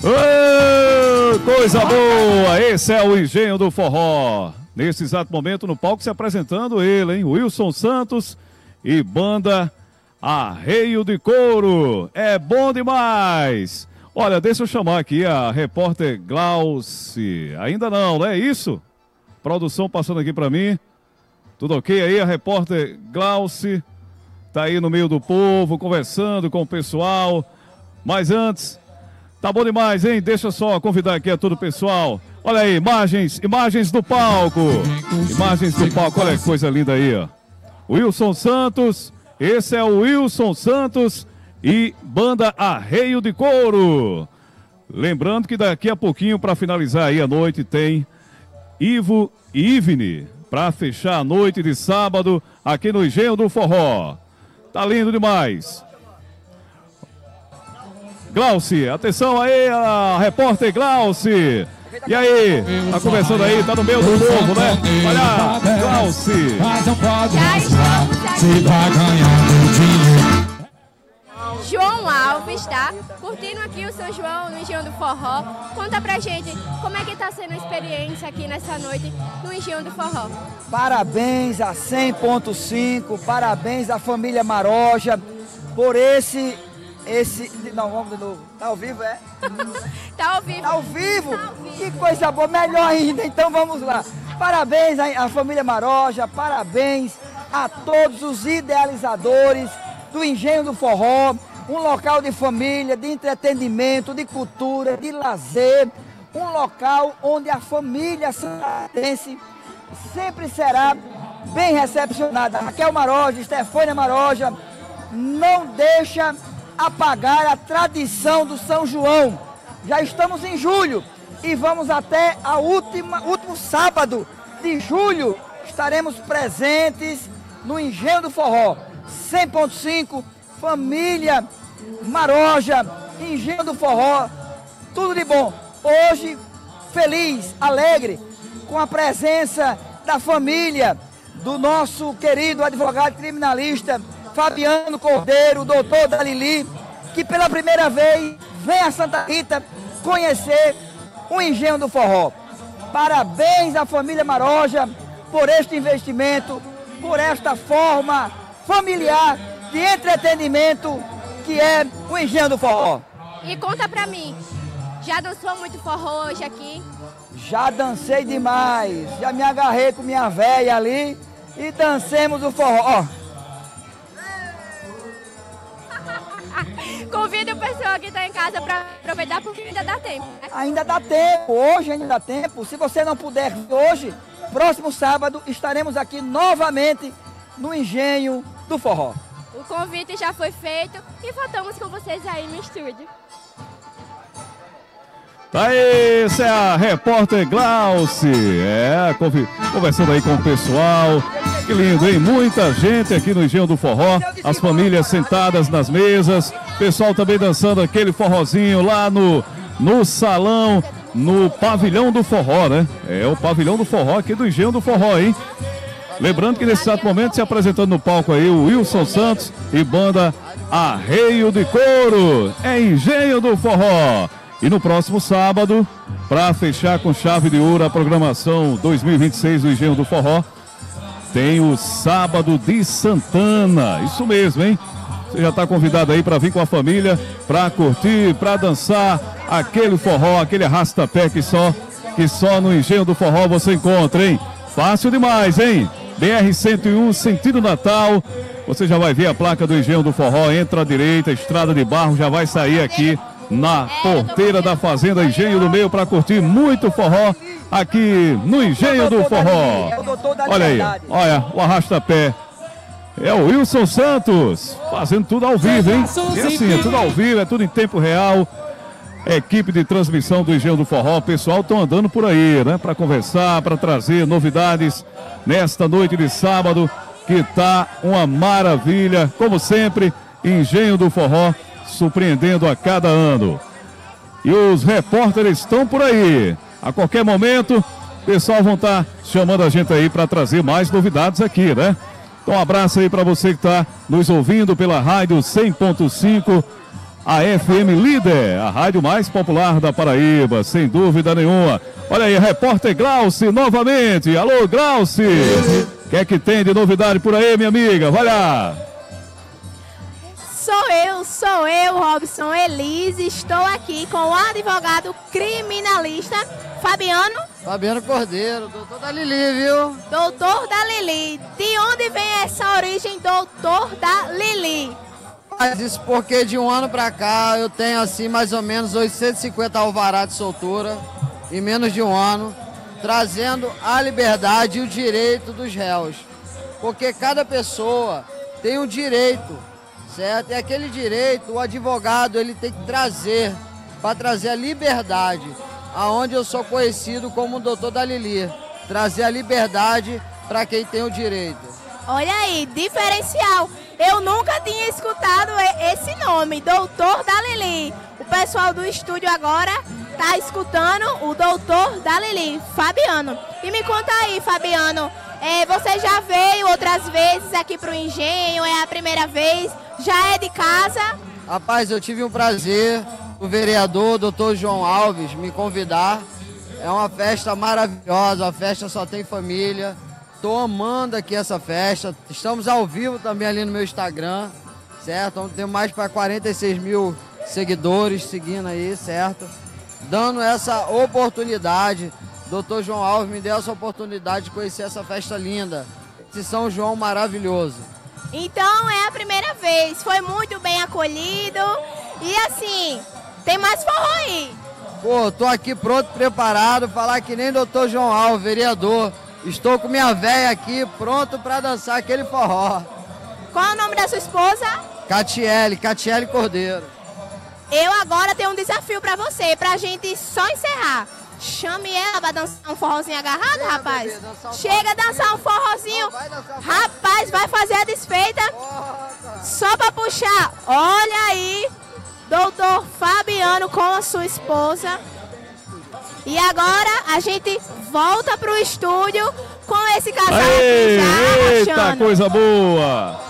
Oh, coisa boa! Esse é o Engenho do Forró. Nesse exato momento no palco se apresentando ele, hein? Wilson Santos e banda Arreio de Couro. É bom demais! Olha, deixa eu chamar aqui a repórter Glauci. Ainda não, não é isso? Produção passando aqui pra mim. Tudo ok aí? A repórter Glauci tá aí no meio do povo, conversando com o pessoal. Mas antes, tá bom demais, hein? Deixa eu só convidar aqui a todo o pessoal. Olha aí, imagens do palco. Imagens do palco, olha que coisa linda aí, ó. Wilson Santos, esse é o Wilson Santos e banda Arreio de Couro. Lembrando que daqui a pouquinho, para finalizar aí a noite, tem Ivo e Ivne, para fechar a noite de sábado aqui no Engenho do Forró. Tá lindo demais. Glauci, atenção aí, a repórter Glauci. E aí, tá conversando aí, tá no meio do povo, né? Olha, Glauci. João Alves, tá? Curtindo aqui o São João no Engenho do Forró. Conta pra gente como é que tá sendo a experiência aqui nessa noite no Engenho do Forró. Parabéns a 100.5, parabéns à família Maroja por esse... Não, vamos de novo. Tá ao vivo, é? Tá ao vivo. Tá ao vivo? Que coisa boa, melhor ainda. Então vamos lá. Parabéns à família Maroja, parabéns a todos os idealizadores do Engenho do Forró, um local de família, de entretenimento, de cultura, de lazer, um local onde a família santanense sempre será bem recepcionada. Raquel Maroja, Estefânia Maroja, não deixa apagar a tradição do São João. Já estamos em julho e vamos até o último sábado de julho. Estaremos presentes no Engenho do Forró. 100.5, família Maroja, Engenho do Forró, tudo de bom. Hoje, feliz, alegre, com a presença da família do nosso querido advogado criminalista Fabiano Cordeiro, o doutor Dalili, que pela primeira vez vem a Santa Rita conhecer o Engenho do Forró. Parabéns à família Maroja por este investimento, por esta forma familiar de entretenimento que é o Engenho do Forró. E conta pra mim, já dançou muito forró hoje aqui? Já dancei demais, já me agarrei com minha véia ali e dancemos o forró. Convido o pessoal que está em casa para aproveitar porque ainda dá tempo, né? Ainda dá tempo, hoje ainda dá tempo. Se você não puder hoje, próximo sábado estaremos aqui novamente no Engenho do Forró. O convite já foi feito e voltamos com vocês aí no estúdio. Tá aí, essa é a repórter Glauci. Conversando aí com o pessoal. Que lindo, hein? Muita gente aqui no Engenho do Forró. As famílias sentadas nas mesas. Pessoal também dançando aquele forrozinho lá no salão, no pavilhão do forró, né? É o pavilhão do forró aqui do Engenho do Forró, hein? Lembrando que nesse exato momento se apresentando no palco aí o Wilson Santos e banda Arreio de Couro. É Engenho do Forró. E no próximo sábado, para fechar com chave de ouro a programação 2026 do Engenho do Forró, tem o Sábado de Santana. Isso mesmo, hein? Você já está convidado aí para vir com a família, para curtir, para dançar aquele forró, aquele arrasta-pé que só no Engenho do Forró você encontra, hein? Fácil demais, hein? BR-101, sentido Natal. Você já vai ver a placa do Engenho do Forró, entra à direita, estrada de barro, já vai sair aqui na porteira da Fazenda Engenho do Meio para curtir muito forró aqui no Engenho do Forró. Olha aí, olha o arrasta-pé. É o Wilson Santos fazendo tudo ao vivo, hein? E assim, é tudo ao vivo, é tudo em tempo real. Equipe de transmissão do Engenho do Forró, o pessoal estão andando por aí, né? Para conversar, para trazer novidades nesta noite de sábado, que tá uma maravilha. Como sempre, Engenho do Forró surpreendendo a cada ano. E os repórteres estão por aí. A qualquer momento, o pessoal vão estar chamando a gente aí para trazer mais novidades aqui, né? Então um abraço aí para você que está nos ouvindo pela rádio 100.5 a FM Líder, a rádio mais popular da Paraíba, sem dúvida nenhuma. Olha aí, repórter Glauci novamente. Alô, Glauci! O que é que tem de novidade por aí, minha amiga? Vai lá! Sou eu, Robson Elise. Estou aqui com o advogado criminalista Fabiano Cordeiro, doutor da Lili, viu? Doutor da Lili. De onde vem essa origem, doutor da Lili? Mas isso porque de um ano pra cá eu tenho assim mais ou menos 850 alvará de soltura em menos de um ano, trazendo a liberdade e o direito dos réus. Porque cada pessoa tem um direito, certo? E aquele direito, o advogado, ele tem que trazer, para trazer a liberdade, aonde eu sou conhecido como o doutor da Lili. Trazer a liberdade para quem tem o direito. Olha aí, diferencial. Eu nunca tinha escutado esse nome, doutor da Lili. O pessoal do estúdio agora está escutando o doutor da Lili, Fabiano. E me conta aí, Fabiano, você já veio outras vezes aqui para o Engenho, é a primeira vez, já é de casa? Rapaz, eu tive um prazer, o vereador, doutor João Alves, me convidar. É uma festa maravilhosa, a festa só tem família. Estou amando aqui essa festa. Estamos ao vivo também ali no meu Instagram, certo? Temos mais para 46 mil seguidores seguindo aí, certo? Dando essa oportunidade. Doutor João Alves me deu essa oportunidade de conhecer essa festa linda. Esse São João maravilhoso. Então é a primeira vez. Foi muito bem acolhido. E assim, tem mais forró aí. Pô, tô aqui pronto, preparado, falar que nem doutor João Alves, vereador. Estou com minha véia aqui, pronto para dançar aquele forró. Qual é o nome da sua esposa? Catiele Cordeiro. Eu agora tenho um desafio para você, pra gente só encerrar. Chame ela pra dançar um forrozinho agarrado, rapaz. Bebê, chega a dançar um forrozinho. Rapaz, vai fazer a desfeita. Só pra puxar. Olha aí, doutor Fabiano com a sua esposa. E agora a gente volta pro estúdio com esse casal aqui já eita, arrochando. Coisa boa!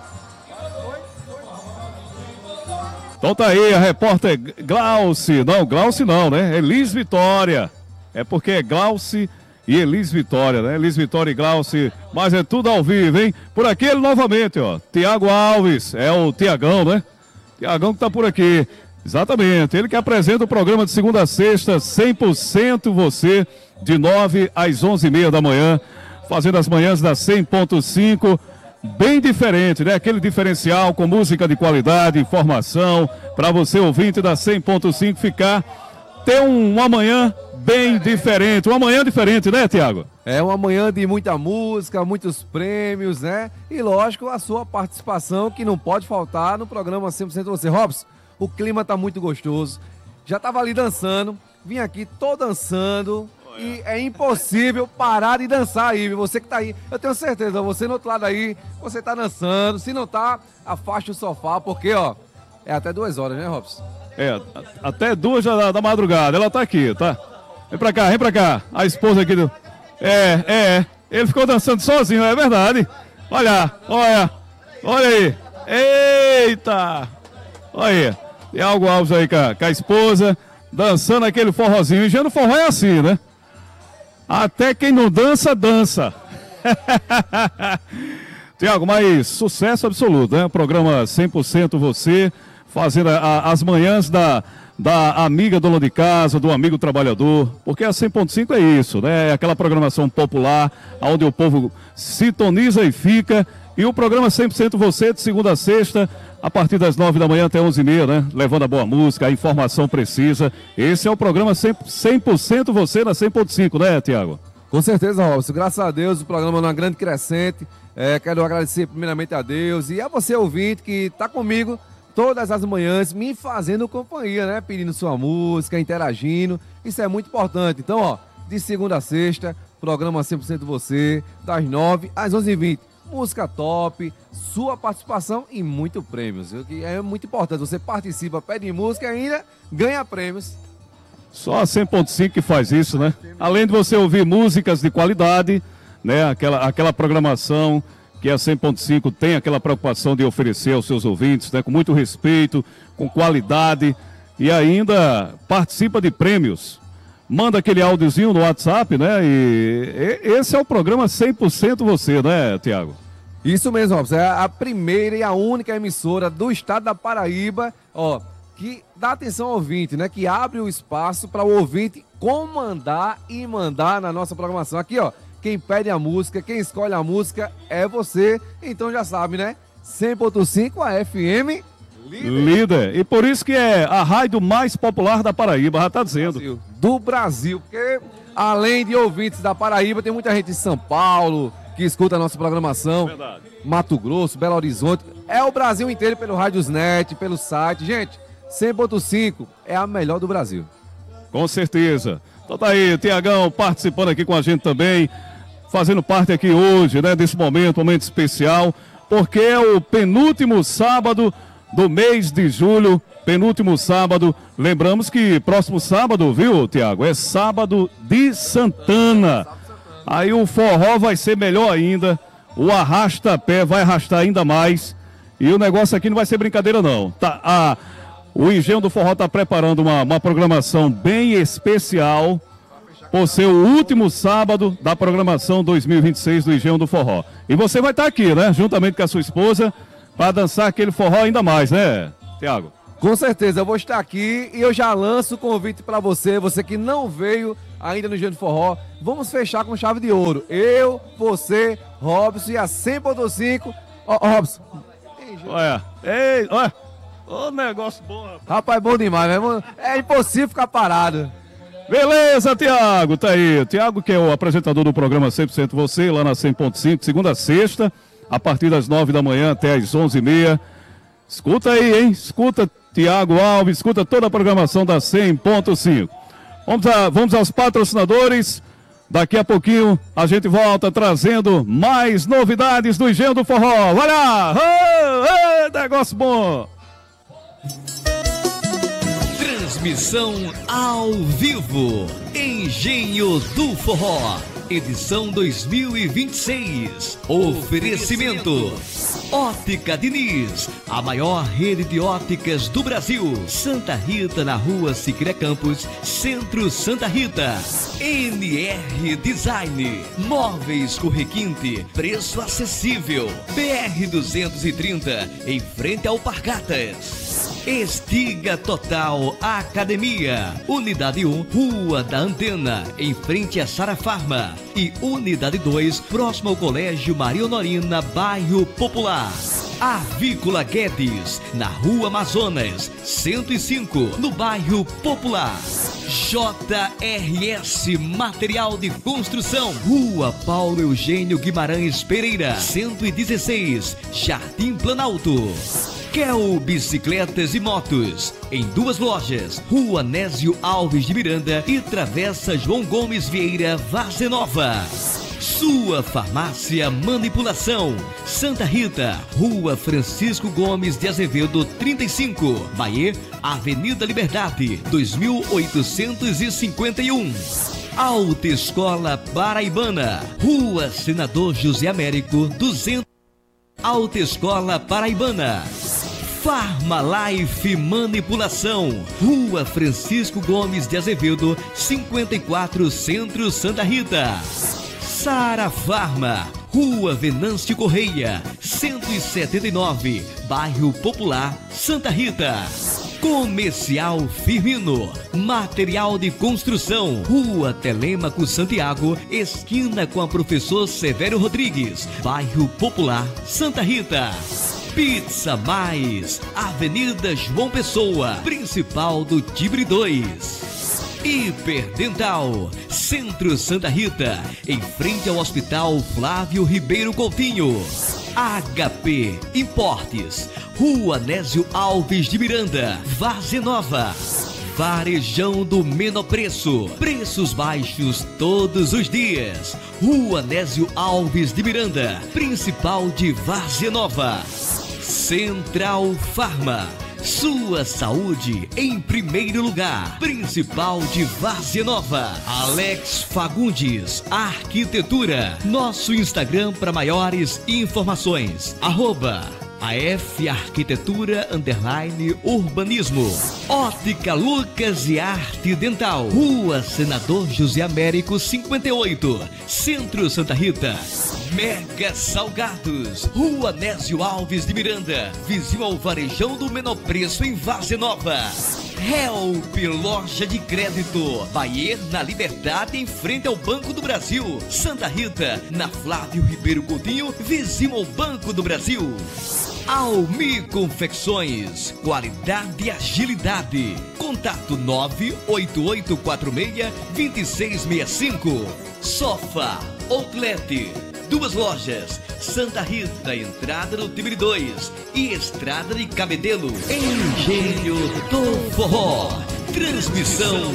Então tá aí a repórter Glauci. Não, Glauci não, né? Elis Vitória. É porque é Glauci e Elis Vitória, né? Elis Vitória e Glauci. Mas é tudo ao vivo, hein? Por aqui ele novamente, ó. Tiago Alves. É o Tiagão, né? Tiagão que tá por aqui. Exatamente, ele que apresenta o programa de segunda a sexta, 100% você, de 9 às 11h30 da manhã, fazendo as manhãs da 100.5, bem diferente, né? Aquele diferencial com música de qualidade, informação, para você ouvinte da 100.5 ter uma manhã bem diferente, uma manhã diferente, né, Tiago? É uma manhã de muita música, muitos prêmios, né? E lógico, a sua participação que não pode faltar no programa 100% você. Robson, o clima tá muito gostoso. Já tava ali dançando, vim aqui, tô dançando. E é impossível parar de dançar aí. Você que tá aí, eu tenho certeza, você no outro lado aí, você tá dançando. Se não tá, afaste o sofá, porque, ó, é até 2 horas, né, Robson? É, até 2 da madrugada. Ela tá aqui, tá? Vem pra cá. A esposa aqui do... Ele ficou dançando sozinho, é verdade. Olha aí. Eita! Olha aí. Tem algo Alves aí com a esposa, dançando aquele forrozinho. E já no forró é assim, né? Até quem não dança, dança. Tiago, mas sucesso absoluto, né? Programa 100% você, fazendo as manhãs da amiga dona de casa, do amigo trabalhador, porque a 100.5 é isso, né? É aquela programação popular, onde o povo sintoniza e fica. E o programa 100% você, de segunda a sexta, a partir das 9 da manhã até 11h30, né? Levando a boa música, a informação precisa. Esse é o programa 100% você na 100.5, né, Tiago? Com certeza, Robson. Graças a Deus, o programa é uma grande crescente. Quero agradecer primeiramente a Deus e a você, ouvinte, que está comigo todas as manhãs, me fazendo companhia, né? Pedindo sua música, interagindo. Isso é muito importante. Então, ó, de segunda a sexta, programa 100% você, das 9 às 11h20. Música top, sua participação e muito prêmios. Que é muito importante. Você participa, pede música e ainda ganha prêmios. Só a 100.5 que faz isso, né? Além de você ouvir músicas de qualidade, né? Aquela programação que a 100.5 tem aquela preocupação de oferecer aos seus ouvintes, né, com muito respeito, com qualidade e ainda participa de prêmios. Manda aquele áudiozinho no WhatsApp, né? E esse é o programa 100% você, né, Tiago? Isso mesmo, Robson. É a primeira e a única emissora do estado da Paraíba, ó, que dá atenção ao ouvinte, né? Que abre o espaço para o ouvinte comandar e mandar na nossa programação. Aqui, ó, quem pede a música, quem escolhe a música é você. Então já sabe, né? 100.5 a FM líder. E por isso que é a rádio mais popular da Paraíba, já tá dizendo. Do Brasil, porque além de ouvintes da Paraíba, tem muita gente de São Paulo que escuta a nossa programação. Verdade. Mato Grosso, Belo Horizonte. É o Brasil inteiro pelo Rádiosnet, pelo site. Gente, 100.5 é a melhor do Brasil. Com certeza. Então tá aí, Tiagão participando aqui com a gente também, fazendo parte aqui hoje, né, desse momento especial, porque é o penúltimo sábado do mês de julho, penúltimo sábado. Lembramos que próximo sábado, viu, Tiago? É sábado de Santana. Aí o forró vai ser melhor ainda, o arrasta-pé vai arrastar ainda mais. E o negócio aqui não vai ser brincadeira, não. O Engenho do Forró está preparando uma programação bem especial por ser o último sábado da programação 2026 do Engenho do Forró. E você vai estar aqui, né? Juntamente com a sua esposa, para dançar aquele forró ainda mais, né, Tiago? Com certeza, eu vou estar aqui e eu já lanço o convite para você que não veio ainda no Engenho do Forró. Vamos fechar com chave de ouro. Eu, você, Robson e a 100.5. Robson. Olha, ô negócio bom, rapaz. Rapaz, bom demais, mesmo. É impossível ficar parado. Beleza, Tiago, tá aí. Tiago, que é o apresentador do programa 100% Você, lá na 100.5, segunda a sexta, a partir das 9 da manhã até as 11h30. Escuta aí, hein? Escuta Tiago Alves, escuta toda a programação da 100.5. Vamos aos patrocinadores. Daqui a pouquinho a gente volta trazendo mais novidades do Engenho do Forró. Vai lá! Negócio bom! Transmissão ao vivo. Engenho do Forró. Edição 2026. Oferecimento. Ótica Diniz, a maior rede de óticas do Brasil. Santa Rita, na rua Siqueira Campos, Centro Santa Rita. NR Design, móveis com requinte, preço acessível. BR 230, em frente ao Pargatas. Estiga Total Academia, Unidade 1, Rua da Antena, em frente a Sara Farma. E Unidade 2, próximo ao Colégio Maria Honorina, bairro Popular. Avícola Guedes, na Rua Amazonas, 105, no bairro Popular. JRS Material de Construção, Rua Paulo Eugênio Guimarães Pereira, 116, Jardim Planalto. Kel Bicicletas e Motos, em 2 lojas, Rua Nésio Alves de Miranda e Travessa João Gomes Vieira, Várzea Nova. Sua Farmácia Manipulação, Santa Rita, Rua Francisco Gomes de Azevedo 35, Bahia, Avenida Liberdade, 2851. Autoescola Paraibana, Rua Senador José Américo 200. Autoescola Paraibana. Farmalife Manipulação, Rua Francisco Gomes de Azevedo 54, Centro Santa Rita. Sara Farma, Rua Venâncio Correia 179, bairro Popular, Santa Rita. Comercial Firmino, material de construção, Rua Telêmaco Santiago, esquina com a Professor Severo Rodrigues, bairro Popular, Santa Rita. Pizza Mais, Avenida João Pessoa, principal do Tibre 2. Hiperdental, Centro Santa Rita, em frente ao Hospital Flávio Ribeiro Coutinho. HP Importes, Rua Nésio Alves de Miranda, Várzea Nova. Varejão do menor preço, preços baixos todos os dias. Rua Nésio Alves de Miranda, principal de Várzea Nova. Central Farma, Sua saúde em primeiro lugar. Principal de Várzea Nova, Alex Fagundes Arquitetura. Nosso Instagram para maiores informações. @AF Arquitetura _Urbanismo. Ótica Lucas e Arte Dental. Rua Senador José Américo 58, Centro Santa Rita. Mega Salgados, Rua Nésio Alves de Miranda, vizinho ao Varejão do Menor Preço em Várzea Nova. Help Loja de Crédito, Baier na Liberdade em frente ao Banco do Brasil. Santa Rita, na Flávio Ribeiro Coutinho, vizinho ao Banco do Brasil. Almi Confecções, qualidade e agilidade. Contato 98846-2665. Sofá Outlet, 2 lojas, Santa Rita, entrada no Timbre 2 e Estrada de Cabedelo. Engenho do Forró. Transmissão